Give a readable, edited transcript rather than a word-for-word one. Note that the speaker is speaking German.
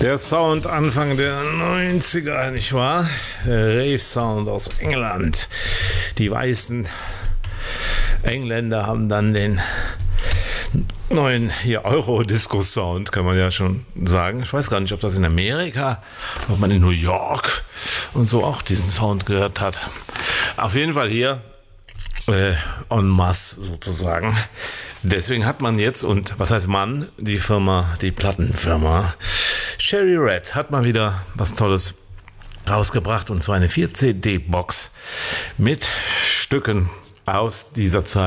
Der Sound Anfang der 90er, nicht wahr? Der Rave-Sound aus England. Die weißen Engländer haben dann den neuen Euro-Disco-Sound, kann man ja schon sagen. Ich weiß gar nicht, ob das in Amerika, ob man in New York und so auch diesen Sound gehört hat. Auf jeden Fall hier en masse sozusagen. Deswegen hat man jetzt, und was heißt man, die Plattenfirma Cherry Red hat mal wieder was Tolles rausgebracht, und zwar eine 4-CD-Box mit Stücken aus dieser Zeit.